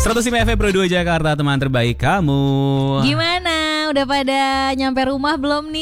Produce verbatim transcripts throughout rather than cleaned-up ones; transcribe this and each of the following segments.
seratus lima F M Pro dua Jakarta, teman terbaik kamu. Gimana? Udah pada nyampe rumah belum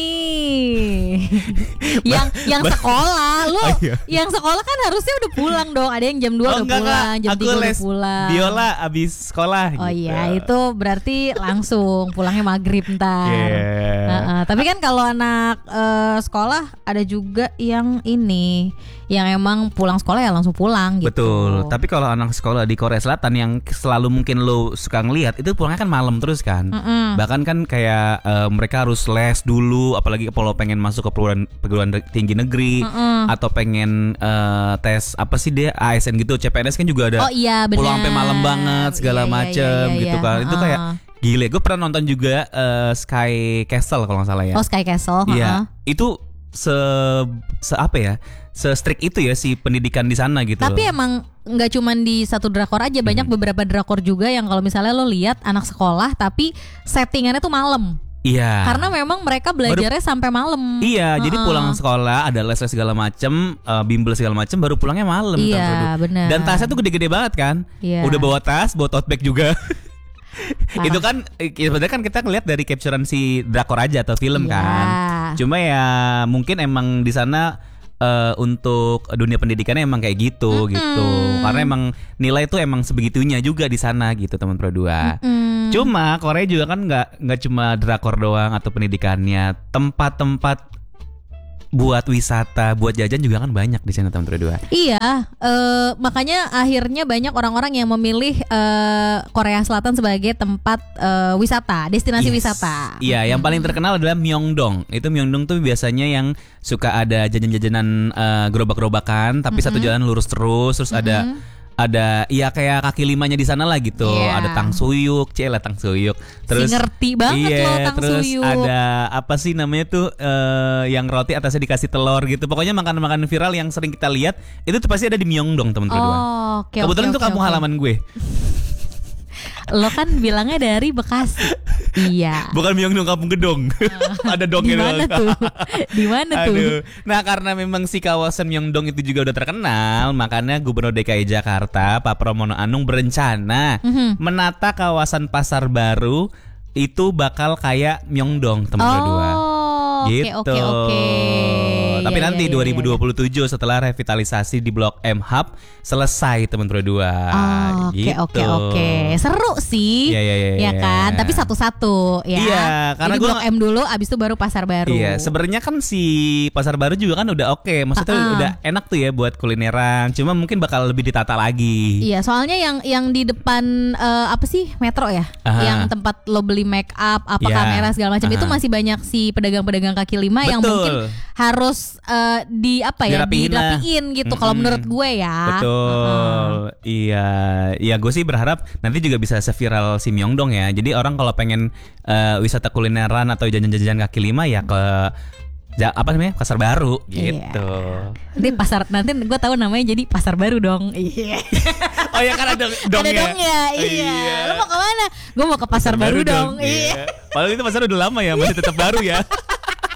nih? yang yang sekolah, lu Oh, iya. yang sekolah kan harusnya udah pulang dong. Ada yang jam dua Oh, udah enggak, pulang, Kak. jam Aku tiga udah les pulang. biola abis sekolah. Oh gitu. iya, itu berarti langsung pulangnya maghrib ntar. Yeah. Uh-uh. Tapi kan kalau anak uh, sekolah ada juga yang ini, yang emang pulang sekolah ya langsung pulang gitu. Betul. Tapi kalau anak sekolah di Korea Selatan yang selalu mungkin lo suka ngelihat itu pulangnya kan malam terus kan. Mm-mm. Bahkan kan kayak uh, mereka harus les dulu, apalagi kalau pengen masuk ke perguruan, perguruan tinggi negeri. Mm-mm. Atau pengen uh, tes apa sih dia A S N gitu, C P N S kan juga ada. Oh iya benar. Pulang sampai malam banget segala Iya, iya, macem iya, iya, gitu iya. kan. Itu Uh-uh. kayak gile. Gue pernah nonton juga uh, Sky Castle kalau nggak salah ya. Oh Sky Castle. Iya. Uh-uh. Itu se, se apa ya? Se-strict itu ya si pendidikan di sana gitu. Tapi emang nggak cuman di satu drakor aja, banyak hmm. beberapa drakor juga yang kalau misalnya lo lihat anak sekolah tapi settingannya tuh malam. Iya. Karena memang mereka belajarnya baru, sampai malam. Iya, uh-uh. Jadi pulang sekolah ada les-les segala macem, uh, bimbel segala macem, baru pulangnya malam. Iya, benar. Dan tasnya tuh gede-gede banget kan. Iya. Udah bawa tas, bawa tote bag juga. Itu kan sebenarnya kan kita ngeliat dari capturean si drakor aja atau film iya. kan. Cuma ya mungkin emang di sana uh, untuk dunia pendidikannya emang kayak gitu mm-hmm. gitu. Karena emang nilai itu emang sebegitunya juga di sana gitu teman Pro dua. Mm-hmm. Cuma Korea juga kan nggak nggak cuma drakor doang atau pendidikannya, tempat-tempat buat wisata, buat jajan juga kan banyak di sana teman Pro dua. Iya, uh, makanya akhirnya banyak orang-orang yang memilih uh, Korea Selatan sebagai tempat uh, wisata, destinasi yes. wisata. Iya, yang paling terkenal adalah Myeongdong. Itu Myeongdong tuh biasanya yang suka ada jajan-jajanan uh, gerobak-gerobakan, tapi mm-hmm. satu jalan lurus terus, terus mm-hmm. ada ada ya kayak kaki limanya di sana lah gitu. Yeah. Ada tangsuyuk, cila tangsuyuk. Terus si ngerti banget iya, loh tangsuyuk. Terus ada apa sih namanya tuh uh, yang roti atasnya dikasih telur gitu. Pokoknya makanan-makanan viral yang sering kita lihat itu tuh pasti ada di Myeongdong teman Pro dua. Oh, okay, kebetulan okay, itu okay, kampung okay. halaman gue. Lo kan bilangnya dari Bekasi. Iya. Bukan Myeongdong kampung gedong. Ada dongnya. Di mana tuh? Di mana tuh? Nah, karena memang si kawasan Myeongdong itu juga udah terkenal, makanya Gubernur D K I Jakarta Pak Pramono Anung berencana mm-hmm. menata kawasan Pasar Baru itu bakal kayak Myeongdong teman Pro dua. Gitu. Oke oke oke. Tapi ya, nanti ya, dua ribu dua puluh tujuh ya, ya. setelah revitalisasi di Blok M Hub selesai teman Pro dua. Oke gitu. oke oke. Seru sih. Iya iya iya. Ya kan, tapi satu-satu ya. Iya, karena jadi gua Blok M dulu, abis itu baru Pasar Baru. Iya, sebenarnya kan si Pasar Baru juga kan udah oke. Maksudnya uh-uh. udah enak tuh ya buat kulineran. Cuma mungkin bakal lebih ditata lagi. Iya, soalnya yang yang di depan uh, apa sih Metro ya, uh-huh. yang tempat lo beli make up, apa yeah. kamera segala macam uh-huh. itu masih banyak si pedagang-pedagang kaki lima. Betul. Yang mungkin harus uh, di apa ya dirapiin, dirapiin gitu mm-hmm. kalau menurut gue ya. Betul. Uh-huh. Iya, ya gue sih berharap nanti juga bisa seviral si Myeongdong ya. Jadi orang kalau pengen uh, wisata kulineran atau jajan-jajan kaki lima ya ke ja, apa namanya Pasar Baru gitu. Iya. Nanti pasar nanti gue tahu namanya jadi Pasar Baru dong. Iya. Oh ya kan ada dongnya. Ada dongnya. Iya. iya. Lo mau ke mana? Gue mau ke Pasar, pasar Baru, Baru dong. dong. Iya. Padahal itu pasar udah lama ya, masih tetap baru ya.